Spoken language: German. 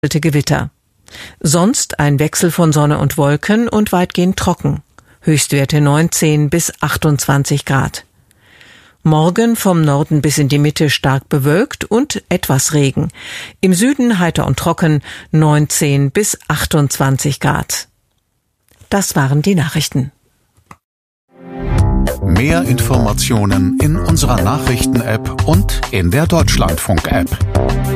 Gewitter. Sonst ein Wechsel von Sonne und Wolken und weitgehend trocken. Höchstwerte 19 bis 28 Grad. Morgen vom Norden bis in die Mitte stark bewölkt und etwas Regen. Im Süden heiter und trocken 19 bis 28 Grad. Das waren die Nachrichten. Mehr Informationen in unserer Nachrichten-App und in der Deutschlandfunk-App.